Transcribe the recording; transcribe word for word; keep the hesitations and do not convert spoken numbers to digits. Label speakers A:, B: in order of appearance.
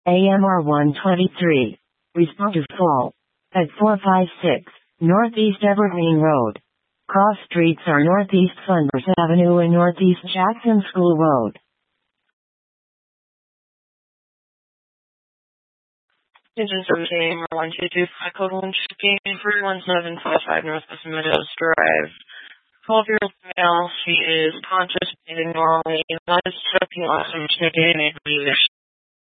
A: A M R one twenty-three. Respond to call at four five six Northeast Evergreen Road. Cross streets are Northeast Sunburst Avenue and Northeast Jackson School Road.
B: Agent service A M R one two two five, code one shipping three one seven five five Northwest Meadows Drive. twelve-year-old male, she is conscious, breathing normally, not obstructing oxygen in